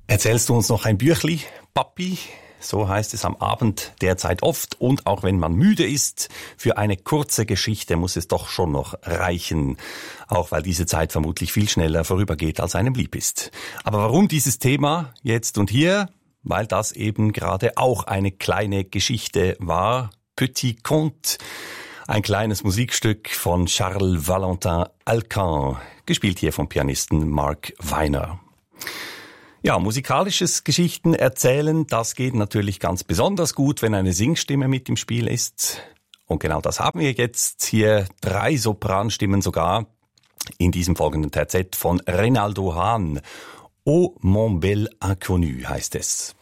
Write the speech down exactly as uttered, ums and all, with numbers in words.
Erzählst du uns noch ein Büchli, Papi? So heißt es am Abend derzeit oft. Und auch wenn man müde ist, für eine kurze Geschichte muss es doch schon noch reichen. Auch weil diese Zeit vermutlich viel schneller vorübergeht, als einem lieb ist. Aber warum dieses Thema jetzt und hier? Weil das eben gerade auch eine kleine Geschichte war. Petit Conte. Ein kleines Musikstück von Charles Valentin Alcan. Gespielt hier vom Pianisten Mark Weiner. Ja, musikalisches Geschichten erzählen, das geht natürlich ganz besonders gut, wenn eine Singstimme mit im Spiel ist. Und genau das haben wir jetzt hier, drei Sopranstimmen sogar, in diesem folgenden Terzett von Reynaldo Hahn. Oh mon bel inconnu heißt es.